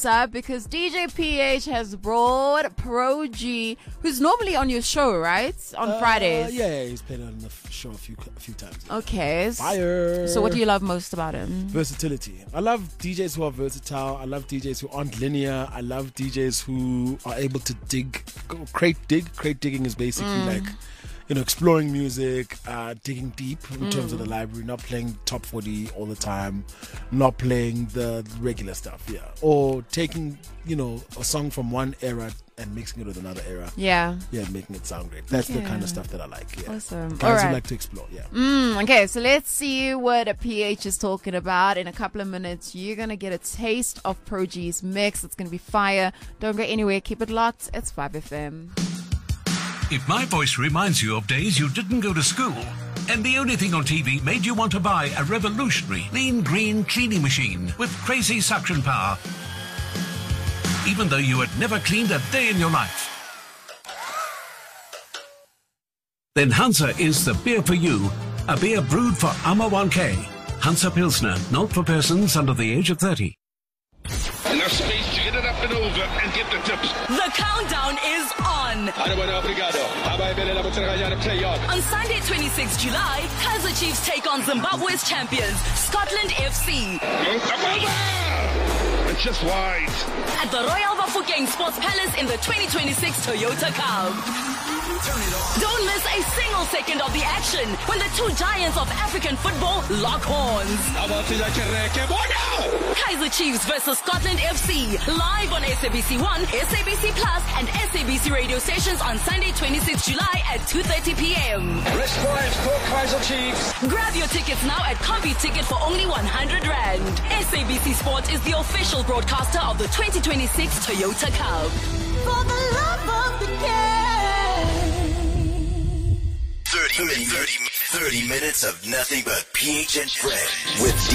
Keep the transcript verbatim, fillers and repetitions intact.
this up because D J P H has brought Pro G, who's normally on your show, right? On uh, Fridays. Yeah, he's played on the show a few a few times. Okay. Fire. So what do you love most about him? Versatility. I love D Js who are versatile. I love D Js who aren't linear. I love D Js who are able to dig, crate dig. Crate digging is basically mm. like, you know, exploring music, uh, digging deep in mm. terms of the library, not playing top forty all the time, not playing the regular stuff, yeah. Or taking, you know, a song from one era and mixing it with another era. Yeah. Yeah, making it sound great. That's okay. the kind of stuff that I like, yeah. Awesome. Guys all right. who like to explore, yeah. Mm, okay, so let's see what a P H is talking about. In a couple of minutes, you're going to get a taste of Pro G's mix. It's going to be fire. Don't go anywhere. Keep it locked. It's five F M. If my voice reminds you of days you didn't go to school, and the only thing on T V made you want to buy a revolutionary lean green cleaning machine with crazy suction power, even though you had never cleaned a day in your life, then Hansa is the beer for you. A beer brewed for Armour one K. Hansa Pilsner, not for persons under the age of thirty. Enough space to get it up and over and get the tips. The countdown is on. On Sunday, twenty-sixth of July, Kaizer Chiefs take on Zimbabwe's champions, Scotland F C. And just wide. At the Royal Bafokeng Sports Palace in the twenty twenty-six Toyota Cup. Don't miss a single second of the action when the two giants of African football lock horns. Kaizer Chiefs versus Scotland F C, live on S A B C one, S A B C Plus, and S A B C radio stations on Sunday, twenty-sixth of July at two thirty p.m. Rest points for Kaizer Chiefs. Grab your tickets now at Combi Ticket for only one hundred rand. S A B C Sport is the official broadcaster of the twenty twenty-six Toyota Cup. For the love of the game. thirty, thirty, thirty minutes of nothing but P H and Fred with